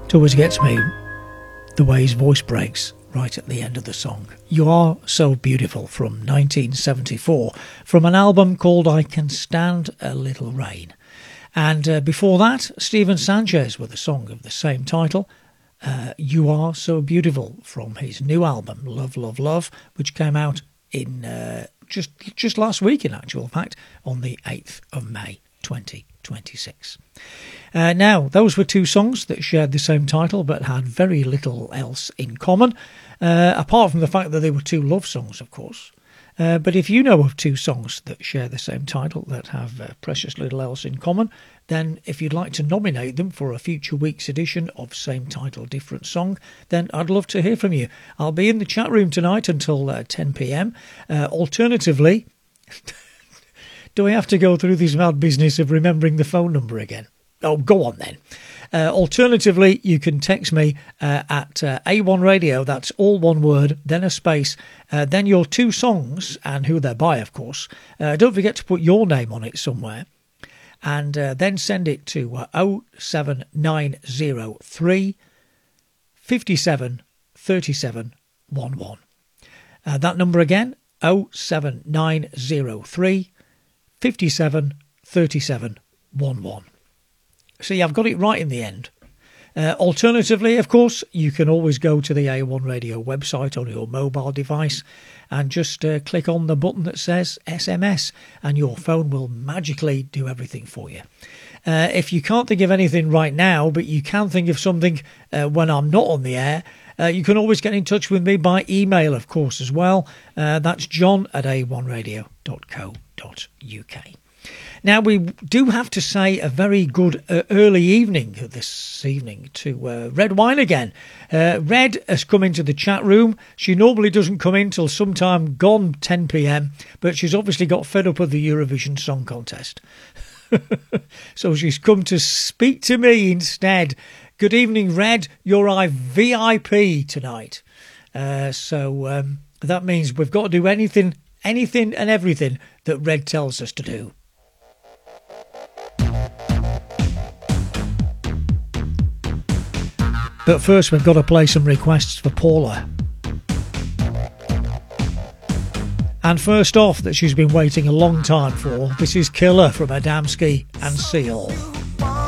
It always gets me the way his voice breaks right at the end of the song. You Are So Beautiful from 1974, from an album called I Can Stand a Little Rain. And before that, Stephen Sanchez with a song of the same title, You Are So Beautiful, from his new album Love, Love, Love, which came out in just last week, in actual fact, on the 8th of May 2026. Now, those were two songs that shared the same title but had very little else in common, apart from the fact that they were two love songs, of course. But if you know of two songs that share the same title that have precious little else in common, then if you'd like to nominate them for a future week's edition of Same Title Different Song, then I'd love to hear from you. I'll be in the chat room tonight until 10 p.m. Alternatively, do I have to go through this mad business of remembering the phone number again? Oh, go on then. Alternatively, you can text me at A1 Radio, that's all one word, then a space, then your two songs and who they're by, of course. Don't forget to put your name on it somewhere. And then send it to 07903 57 37 11. That number again, 07903 57 37 11. See, I've got it right in the end. Alternatively, of course, you can always go to the A1 Radio website on your mobile device and just click on the button that says SMS, and your phone will magically do everything for you. If you can't think of anything right now, but you can think of something when I'm not on the air, you can always get in touch with me by email, of course, as well. That's john@a1radio.co.uk. Now, we do have to say a very good early evening this evening to Red Wine again. Red has come into the chat room. She normally doesn't come in till sometime gone 10 p.m, but she's obviously got fed up of the Eurovision Song Contest. So she's come to speak to me instead. Good evening, Red. You're our VIP tonight. So that means we've got to do anything and everything that Red tells us to do. But first we've got to play some requests for Paula. And first off, that she's been waiting a long time for, this is Killer from Adamski and Seal.